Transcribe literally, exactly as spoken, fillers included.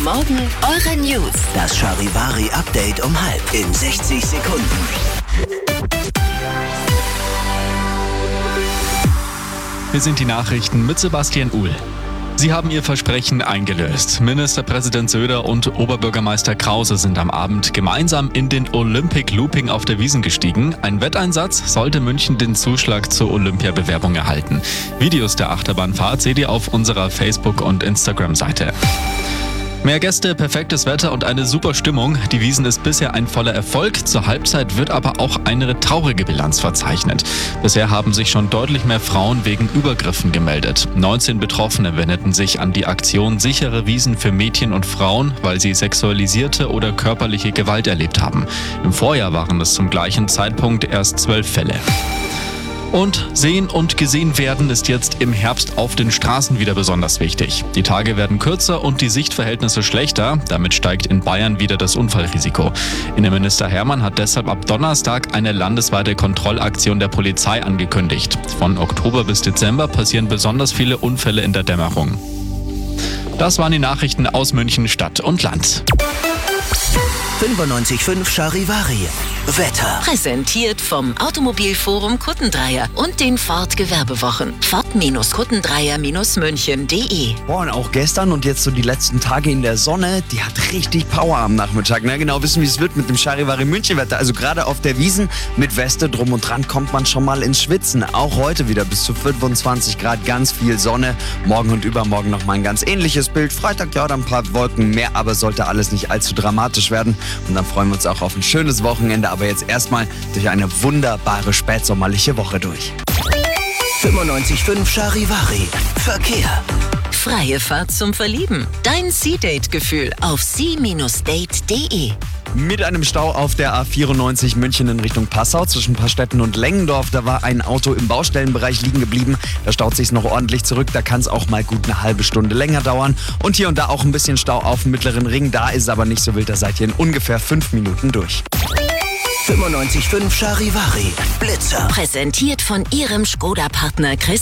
Morgen eure News. Das Charivari Update um halb in sechzig Sekunden. Hier sind die Nachrichten mit Sebastian Uhl. Sie haben ihr Versprechen eingelöst. Ministerpräsident Söder und Oberbürgermeister Krause sind am Abend gemeinsam in den Olympic Looping auf der Wiesn gestiegen. Ein Wetteinsatz sollte München den Zuschlag zur Olympiabewerbung erhalten. Videos der Achterbahnfahrt seht ihr auf unserer Facebook- und Instagram-Seite. Mehr Gäste, perfektes Wetter und eine super Stimmung. Die Wiesn ist bisher ein voller Erfolg. Zur Halbzeit wird aber auch eine traurige Bilanz verzeichnet. Bisher haben sich schon deutlich mehr Frauen wegen Übergriffen gemeldet. neunzehn Betroffene wendeten sich an die Aktion Sichere Wiesn für Mädchen und Frauen, weil sie sexualisierte oder körperliche Gewalt erlebt haben. Im Vorjahr waren es zum gleichen Zeitpunkt erst zwölf Fälle. Und sehen und gesehen werden ist jetzt im Herbst auf den Straßen wieder besonders wichtig. Die Tage werden kürzer und die Sichtverhältnisse schlechter. Damit steigt in Bayern wieder das Unfallrisiko. Innenminister Hermann hat deshalb ab Donnerstag eine landesweite Kontrollaktion der Polizei angekündigt. Von Oktober bis Dezember passieren besonders viele Unfälle in der Dämmerung. Das waren die Nachrichten aus München, Stadt und Land. fünfundneunzig Komma fünf Charivari. Wetter. Präsentiert vom Automobilforum Kuttendreier und den Ford Gewerbewochen. Ford-Kuttendreier München punkt de. Boah, und auch gestern und jetzt so die letzten Tage in der Sonne, die hat richtig Power am Nachmittag. Na, genau wissen, wie es wird mit dem Charivari München Wetter. Also gerade auf der Wiesn mit Weste drum und dran kommt man schon mal ins Schwitzen. Auch heute wieder bis zu fünfundzwanzig Grad, ganz viel Sonne. Morgen und übermorgen nochmal ein ganz ähnliches Bild. Freitag ja, dann ein paar Wolken mehr, aber sollte alles nicht allzu dramatisch werden. Und dann freuen wir uns auch auf ein schönes Wochenende, aber jetzt erstmal durch eine wunderbare spätsommerliche Woche durch. fünfundneunzig Komma fünf Charivari. Verkehr. Freie Fahrt zum Verlieben. Dein Sea-Date-Gefühl auf sea Bindestrich date punkt de. Mit einem Stau auf der A vierundneunzig München in Richtung Passau zwischen Paarstetten und Lengendorf. Da war ein Auto im Baustellenbereich liegen geblieben. Da staut sich noch ordentlich zurück. Da kann es auch mal gut eine halbe Stunde länger dauern. Und hier und da auch ein bisschen Stau auf dem Mittleren Ring. Da ist es aber nicht so wild. Da seid ihr in ungefähr fünf Minuten durch. fünfundneunzig Komma fünf Charivari. Blitzer. Präsentiert von ihrem Skoda-Partner Chris